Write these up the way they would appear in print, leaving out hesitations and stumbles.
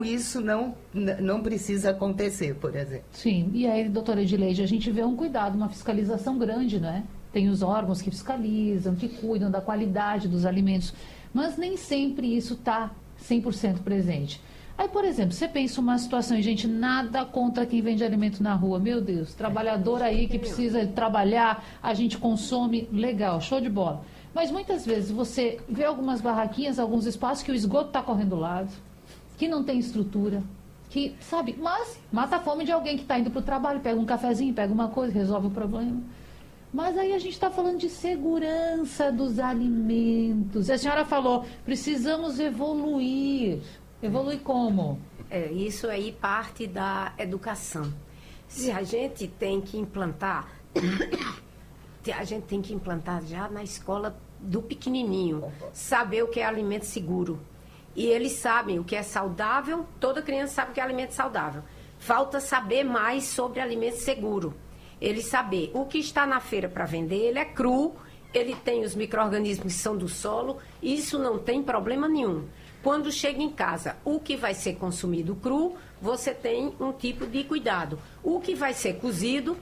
isso não precisa acontecer, por exemplo. Sim, e aí, doutora Edileide, a gente vê um cuidado, uma fiscalização grande, né? Tem os órgãos que fiscalizam, que cuidam da qualidade dos alimentos, mas nem sempre isso está 100% presente. Aí, por exemplo, você pensa uma situação, e gente, nada contra quem vende alimento na rua, meu Deus, trabalhador aí que precisa trabalhar, a gente consome, legal, show de bola. Mas muitas vezes você vê algumas barraquinhas, alguns espaços que o esgoto está correndo do lado, que não tem estrutura, que, sabe, mas mata a fome de alguém que está indo para o trabalho, pega um cafezinho, pega uma coisa, resolve o problema. Mas aí a gente está falando de segurança dos alimentos. E a senhora falou, precisamos evoluir. Evoluir como? Isso aí parte da educação. Se a gente tem que implantar, a gente tem que implantar já na escola do pequenininho, saber o que é alimento seguro. E eles sabem o que é saudável, toda criança sabe o que é alimento saudável. Falta saber mais sobre alimento seguro. Ele saber o que está na feira para vender, ele é cru, ele tem os micro-organismos que são do solo, isso não tem problema nenhum. Quando chega em casa, o que vai ser consumido cru, você tem um tipo de cuidado. O que vai ser cozido,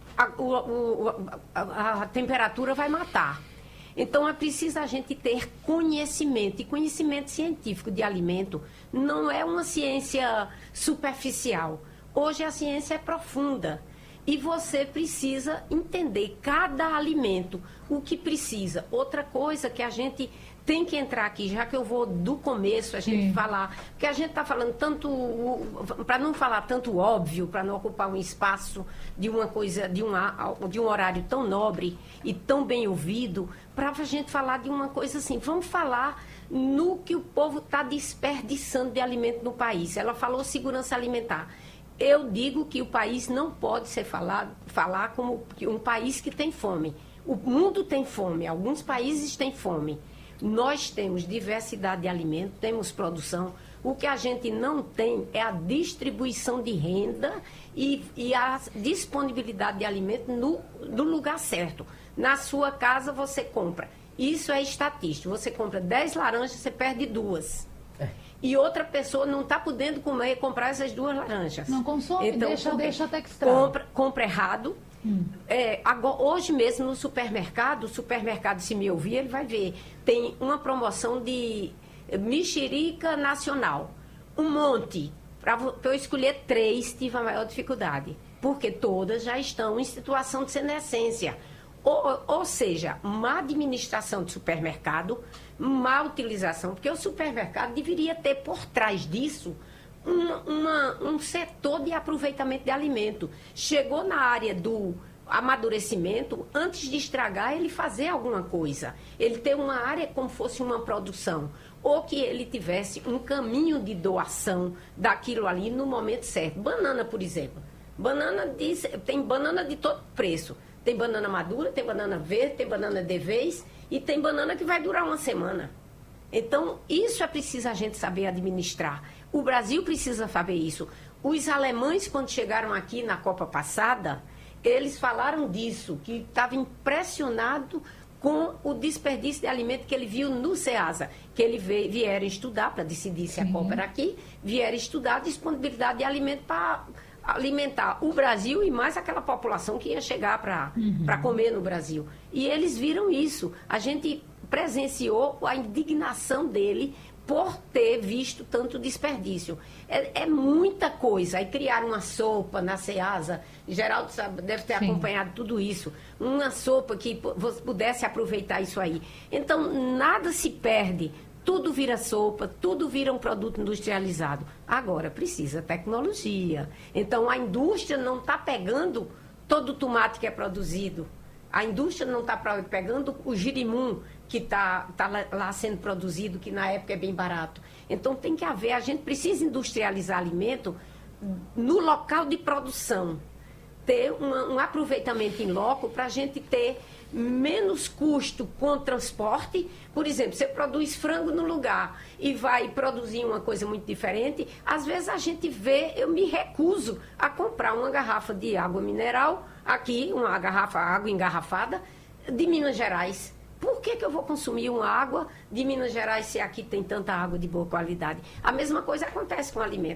a temperatura vai matar. Então, é preciso a gente ter conhecimento, e conhecimento científico de alimento não é uma ciência superficial. Hoje a ciência é profunda e você precisa entender cada alimento, o que precisa. Outra coisa que a gente tem que entrar aqui, já que eu vou do começo a gente falar, porque a gente está falando tanto, para não falar tanto óbvio, para não ocupar um espaço de uma coisa, de um horário tão nobre e tão bem ouvido, para a gente falar de uma coisa assim, vamos falar no que o povo está desperdiçando de alimento no país. Ela falou segurança alimentar. Eu digo que o país não pode ser falar como um país que tem fome. O mundo tem fome, alguns países têm fome. Nós temos diversidade de alimentos, temos produção. O que a gente não tem é a distribuição de renda e a disponibilidade de alimento no lugar certo. Na sua casa você compra. Isso é estatístico. Você compra 10 laranjas, você perde 2. E outra pessoa não está podendo comprar essas 2 laranjas. Não consome, então, deixa até que estraga. Compra errado. Agora, hoje mesmo no supermercado, se me ouvir, ele vai ver. Tem uma promoção de mexerica nacional. Um monte. Para eu escolher 3, tive a maior dificuldade. Porque todas já estão em situação de senescência. Ou seja, má administração de supermercado, má utilização, porque o supermercado deveria ter por trás disso um setor de aproveitamento de alimento. Chegou na área do amadurecimento, antes de estragar, ele fazer alguma coisa. Ele ter uma área como fosse uma produção. Ou que ele tivesse um caminho de doação daquilo ali no momento certo. Banana, por exemplo. Tem banana de todo preço. Tem banana madura, tem banana verde, tem banana de vez e tem banana que vai durar uma semana. Então, isso é preciso a gente saber administrar. O Brasil precisa saber isso. Os alemães, quando chegaram aqui na Copa passada, eles falaram disso, que estava impressionado com o desperdício de alimento que ele viu no SEASA, que eles vieram estudar, para decidir se a Copa era aqui, vieram estudar a disponibilidade de alimento para alimentar o Brasil e mais aquela população que ia chegar para comer no Brasil. E eles viram isso. A gente presenciou a indignação dele por ter visto tanto desperdício. É muita coisa. Aí criaram uma sopa na SEASA, Geraldo deve ter acompanhado tudo isso, uma sopa que você pudesse aproveitar isso aí. Então, nada se perde. Tudo vira sopa, tudo vira um produto industrializado. Agora, precisa tecnologia. Então, a indústria não está pegando todo o tomate que é produzido. A indústria não está pegando o girimum que está lá sendo produzido, que na época é bem barato. Então, tem que haver, a gente precisa industrializar alimento no local de produção. Ter um aproveitamento em loco para a gente ter menos custo com o transporte. Por exemplo, você produz frango no lugar e vai produzir uma coisa muito diferente. Às vezes a gente vê, eu me recuso a comprar uma garrafa de água mineral, aqui, uma garrafa água engarrafada, de Minas Gerais. Por que eu vou consumir uma água de Minas Gerais se aqui tem tanta água de boa qualidade? A mesma coisa acontece com o alimento.